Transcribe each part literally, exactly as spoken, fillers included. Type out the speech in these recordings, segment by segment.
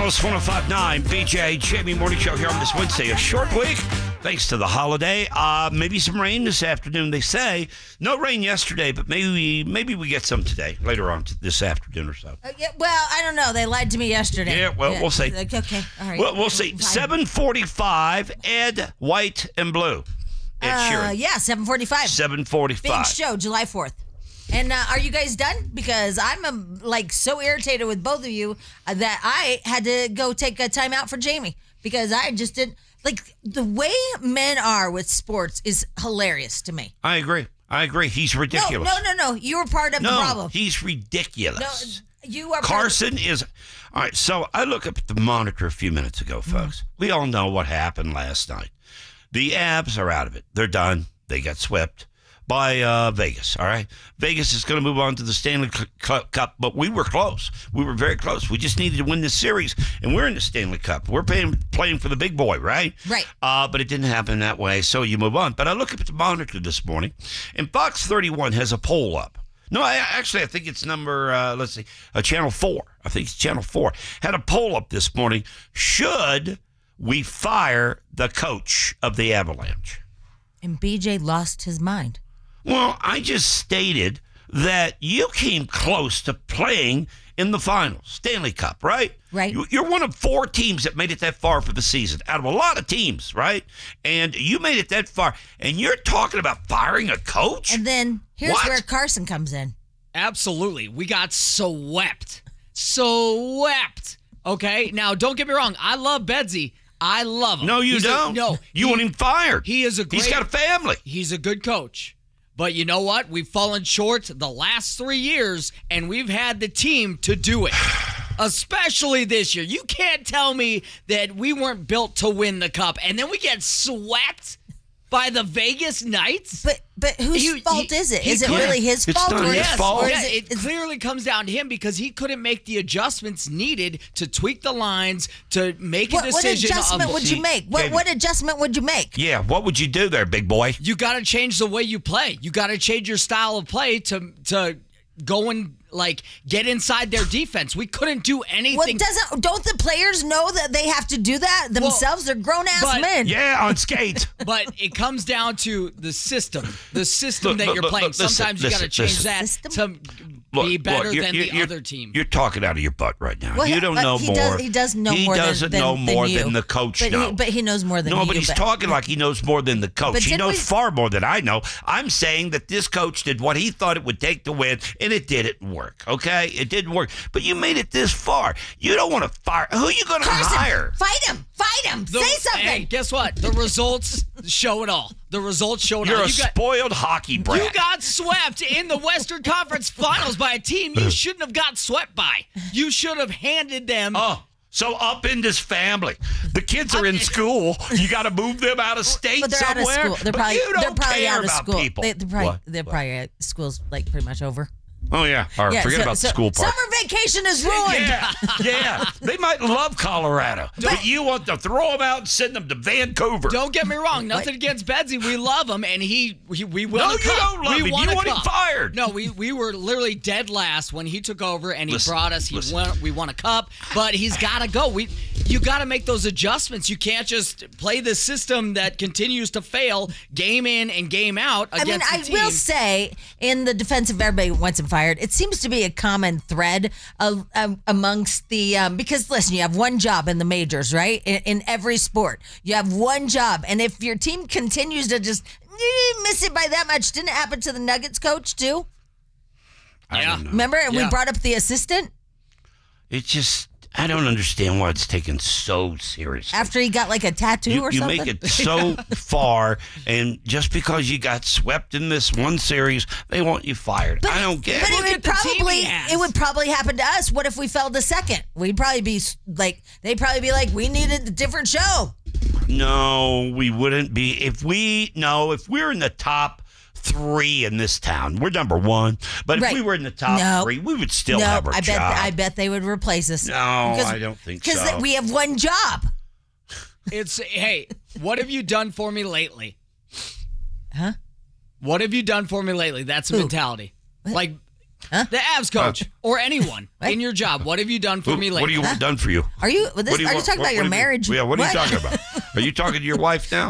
Alice one oh five point nine, B J, Jamie Morning Show here on this Wednesday. A short week, thanks to the holiday. Uh, maybe some rain this afternoon, they say. No rain yesterday, but maybe we, maybe we get some today, later on t- this afternoon or so. Uh, yeah, well, I don't know. They lied to me yesterday. Yeah, well, we'll see. Like, okay, all right. Well, we'll see. seven forty-five, Ed, White, and Blue. Ed Uh, Sheeran. yeah, seven forty-five. seven forty-five. Big show, July fourth. And uh, are you guys done? Because I'm um, like so irritated with both of you uh, that I had to go take a time out for Jamie because I just didn't like the way men are with sports is hilarious to me. I agree. I agree. He's No, ridiculous. no, no, no. You were part of No, the problem. he's No, ridiculous. you are. Carson is. All right, so I look up at the monitor a few minutes ago, folks. Mm-hmm. We all know what happened last night. The Avs are out of it. They're done. They got swept by uh, Vegas, all right? Vegas is going to move on to the Stanley Cup, but we were close. We were very close. We just needed to win this series, and we're in the Stanley Cup. We're paying, playing for the big boy, right? Right. Uh, but it didn't happen that way, so you move on. But I look up at the monitor this morning, and Fox thirty-one has a poll up. No, I, actually, I think it's number, uh, let's see, uh, Channel four. I think it's Channel four. Had a poll up this morning. Should we fire the coach of the Avalanche? And B J lost his mind. Well, I just stated that you came close to playing in the finals, Stanley Cup, right? Right. You- You're one of four teams that made it that far for the season, out of a lot of teams, right? And you made it that far, and you're talking about firing a coach? And then here's What? where Carson comes in. Absolutely. We got swept. Swept. Okay? Now, don't get me wrong. I love Bedsy. I love him. No, you He's a- don't. no. You he- want him fired. He is a great... He's got a family. He's a good coach. But you know what? We've fallen short the last three years, and we've had the team to do it. Especially this year. You can't tell me that we weren't built to win the cup, and then we get swept by the Vegas Knights? But but whose He- fault he- is it? he Is it couldn't- really his It's fault? not or his is- fault. Or Yeah, is it it, clearly comes down to him because he couldn't make the adjustments needed to tweak the lines, to make a what, what decision. adjustment of, would you make? What David. what adjustment would you make? Yeah, what would you do there, big boy? You got to change the way you play. You got to change your style of play to to go and like get inside their defense. We couldn't do Well, anything. doesn't don't the players know that they have to do that themselves? They're grown ass but- men. Yeah, on skate. But it comes down to the system, the system Look, that look, you're look, playing. look, listen, Sometimes you got to listen, change listen. that System? to Look, be better look, you're- than you're- the you're- other team. You're talking out of your butt right now. Well, you don't uh, know he more. does- he does know he more than- doesn't than- know than more you. than the coach but knows. He, but he knows more than no, you. but he's talking like he knows more than the coach. But He didn't knows we- far more than I know. I'm saying that this coach did what he thought it would take to win, and it didn't work. Okay, it didn't work. But you made it this far. You don't want to fire. Who are you going to Carson, hire? fight him, fight him, The- say something. Hey, guess what? The results show it all. The results show it You're all. a You got- spoiled hockey brat. You got swept in the Western Conference Finals by a team you shouldn't have got swept by. You should have handed them. Oh, so up in this family. The kids are in school. You got to move them out of state But they're somewhere. out of school. They're But probably you don't they're probably care out of about school. people. They, they're probably What? they're probably uh, school's like pretty much over. Oh, yeah. All right, forget so- about so the school part. Summer vacation is ruined. Yeah, yeah. They might love Colorado, but you want to throw them out and send them to Vancouver. Don't get me wrong. Nothing against Bedsy. We love him, and he, he we won No, a you cup. don't love we him. Won You a want him cup. fired. No, we we were literally dead last when he took over, and he Listen, brought us. He listen. won. We won a cup, but he's got to go. We you got to make those adjustments. You can't just play the system that continues to fail game in and game out I mean, against I the team. will say, in the defense of everybody wants him fired, it seems to be a common thread of, um, amongst the um, because listen, you have one job in the majors, right? In, in every sport, you have one job, and if your team continues to just eh, miss it by that much, didn't it happen to the Nuggets coach too? I Yeah. don't know. Remember, and we Yeah. brought up the assistant It's just, I don't understand why it's taken so seriously. after he got like a tattoo you, or you something. make it so far, and just because you got swept in this one series, they want you fired. I don't get But it. it Look would at the team probably he has. it would probably happen to us. What if we fell to second? We'd probably be s- like they'd probably be like, we needed a different show. No, we wouldn't be. If we, no, if we're in the top three in this town, we're number one. But if Right. we were in the top No. three, we would still no, have our I bet job. I bet they would replace us. No, I don't think Because so. we have one job. It's hey, what have you done for me lately? Huh? What have you done for me lately? That's the Who? mentality. Like The Avs coach or anyone in your job. What have you done for Who- me what lately? have you done for you? Are you? This, What do are you want- talking what- about your what do you- marriage? Yeah, what are you talking about? Are you talking to your wife now?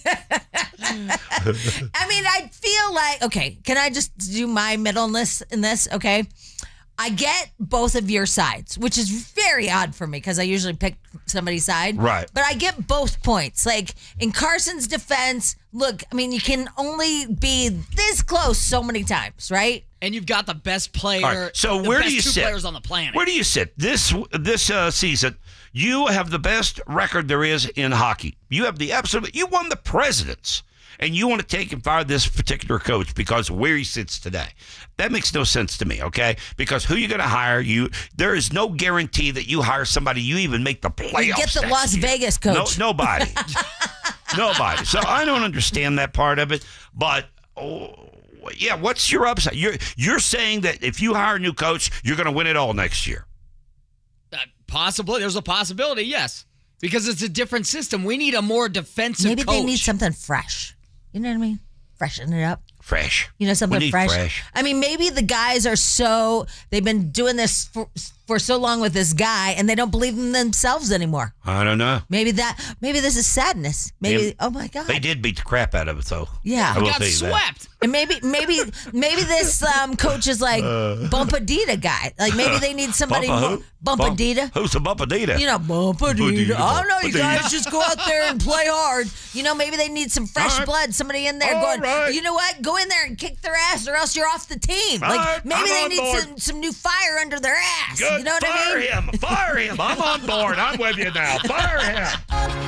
I mean, I feel like okay. Can I just do my middleness in this? Okay, I get both of your sides, which is very odd for me because I usually pick somebody's side. Right. But I get both points. Like in Carson's defense, look, I mean, you can only be this close so many times, right? And you've got the best player. All right, so the where best do you two sit? players on the planet. Where do you sit this this uh, season? You have the best record there is in hockey. You have the absolute. You won the Presidents, and you want to take and fire this particular coach because of where he sits today. That makes no sense to me. Okay, because who you going to hire? You there is no guarantee that you hire somebody. You even make the playoffs. You get the next Las year. Vegas coach. No, nobody. Nobody. So I don't understand that part of it. But oh, yeah, what's your upside? You're you're saying that if you hire a new coach, you're going to win it all next year. Uh, possibly. There's a possibility, yes. Because it's a different system. We need a more defensive Maybe coach. they need something fresh. You know what I mean? Freshen it up. Fresh. You know, something We need fresh. fresh. I mean, maybe the guys are so, they've been doing this for, for so long with this guy and they don't believe in themselves anymore. I don't know. Maybe that, maybe this is sadness. Maybe, They- oh my God. They did beat the crap out of it, though. Yeah. I will got tell you that. swept. And maybe, maybe, maybe this um, coach is like Uh. Bumpadita guy. Like maybe they need somebody Bumpa more. who? Bumpadita. Bump- Who's a Bumpadita? You know, Bumpadita. Bumpadita, Oh no, you Bumpadita. guys just go out there and play hard. You know, maybe they need some fresh All right. blood. Somebody in there All going, right. you know what? Go in there and kick their ass, or else you're off the team. All Like right, maybe I'm they on need board. some, some new fire under their ass. Good. You know what Fire I mean? him. Fire him. I'm on board. I'm with you now. Fire him.